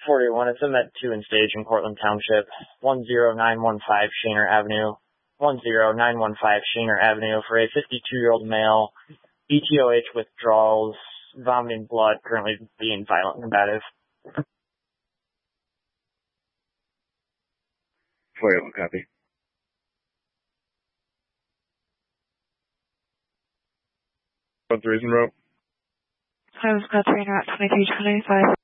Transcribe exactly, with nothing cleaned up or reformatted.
forty-one, it's a Med two and stage in Cortland Township, one zero nine one five Shaner Avenue, one zero nine one five Shaner Avenue for a fifty-two-year-old male, E T O H withdrawals, vomiting blood, currently being violent and combative. forty-one, copy. What's the reason, bro? I was got three at twenty-three twenty-five.